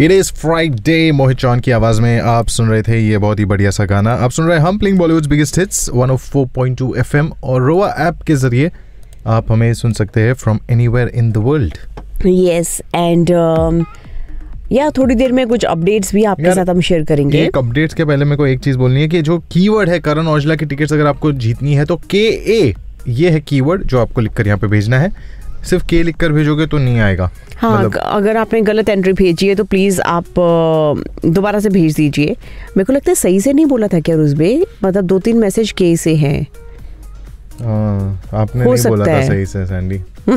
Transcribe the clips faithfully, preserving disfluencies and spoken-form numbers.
It is Friday, Mohit Chauhan की आवाज में आप सुन रहे थे ये बहुत ही बढ़िया सा गाना। आप सुन रहे हैं हम playing Bollywood biggest hits one O four point two FM और रोआ ऐप के जरिए आप हमें सुन सकते हैं from anywhere in the world. Yes and या थोड़ी देर में कुछ अपडेट्स भी आपके साथ हम शेयर करेंगे। एक अपडेट्स के पहले मेरे को एक चीज बोलनी है कि जो कीवर्ड है करण औजला की टिकट्स अगर आपको जीतनी है तो के ए ये है कीवर्ड जो आपको लिखकर यहाँ पे भेजना है। सिर्फ के लिखकर भेजोगे तो नहीं आएगा। हाँ, मतलब अगर आपने गलत एंट्री भेजी है तो प्लीज आप दोबारा से भेज दीजिए। मेरे को लगता है सही से नहीं बोला था क्या रुजबे, मतलब दो तीन मैसेज के से हैं। आपने नहीं बोला था सही से सैंडी।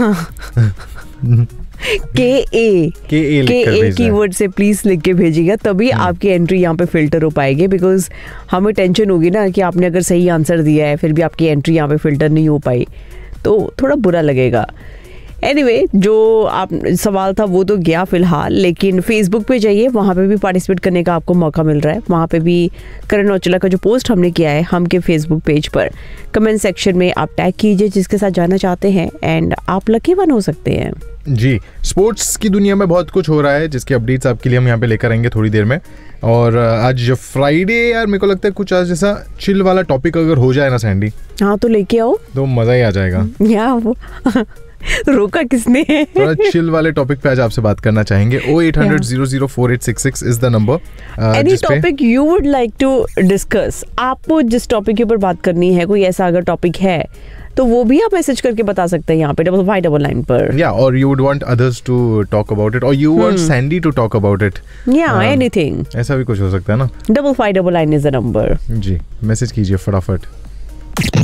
के ए के ए के ए कीवर्ड से प्लीज लिख के भेजिएगा, तभी आपकी एंट्री यहाँ पे फिल्टर हो पाएगी। बिकॉज हमें टेंशन होगी ना कि आपने अगर सही आंसर दिया है फिर भी आपकी एंट्री यहाँ पे फिल्टर नहीं हो पाई तो थोड़ा बुरा लगेगा। एनीवे anyway, जो आप सवाल था वो तो गया फिलहाल, लेकिन फेसबुक पे जाइए, वहाँ पे भी पार्टिसिपेट करने का आपको मौका मिल रहा है। वहाँ पे भी करण औजला का जो पोस्ट हमने किया है हम के फेसबुक पेज पर, कमेंट सेक्शन में आप टैग कीजिए जिसके साथ जाना चाहते हैं एंड आप लकी वन हो सकते हैं। जी, स्पोर्ट्स की दुनिया में बहुत कुछ हो रहा है जिसके अपडेट्स आपके लिए हम यहाँ पे लेकर आएंगे थोड़ी देर में। और आज फ्राइडे यार मेरे को लगता है कुछ आज जैसा चिल वाला टॉपिक अगर हो जाए ना सैंडी, हाँ तो लेके आओ तो मजा ही आ जाएगा। या वो रोका किसने? थोड़ा चिल वाले टॉपिक पे आज आपसे बात करना चाहेंगे। ओ eight hundred zero zero four eight six six is the number. Any topic you would like to discuss, आपको जिस टॉपिक के ऊपर बात करनी है, कोई ऐसा अगर टॉपिक है तो वो भी आप मैसेज करके बता सकते हैं यहाँ पे डबल फाइव डबल नाइन पर। या और you would want others to talk about it और you want Sandy to talk about it. या एनीथिंग, ऐसा भी कुछ हो सकता है ना। Double five double nine is the number. Ji, message कीजिए फटाफट।